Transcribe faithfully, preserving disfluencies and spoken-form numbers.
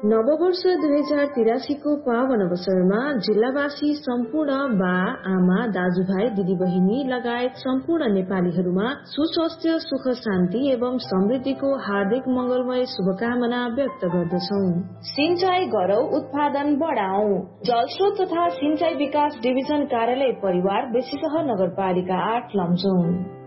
नववर्ष दुई हजार तिरासी को पावन अवसरमा जिल्लावासी सम्पूर्ण बा आमा दाजुभाइ दिदीबहिनी लगायत सम्पूर्ण नेपालीहरूमा सुस्वास्थ्य सुख शान्ति एवं समृद्धिको हार्दिक मंगलमय शुभकामना व्यक्त गर्दछौ। सिंचाई गरौ, उत्पादन बढाऊ। जलस्रोत तथा सिंचाई विकास डिभिजन कार्यालय परिवार बेसीसह नगरपालिका आठ लमजुङ।